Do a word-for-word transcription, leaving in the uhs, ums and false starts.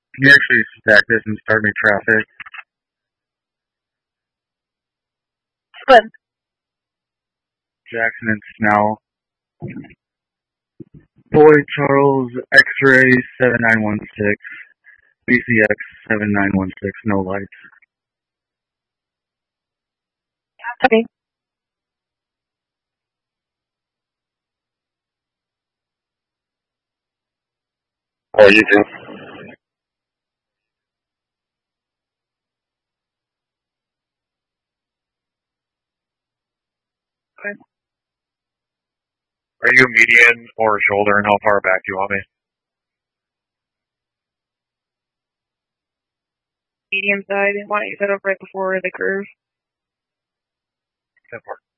Can you actually stack this and start me traffic? But Jackson and Snell. Boy Charles X-ray seven nine one six. B C X seven nine one six. No lights. okay. Oh, you too. Okay. Are you median or shoulder, and how far back do you want me? Medium side. Why don't you set up right before the curve? ten four.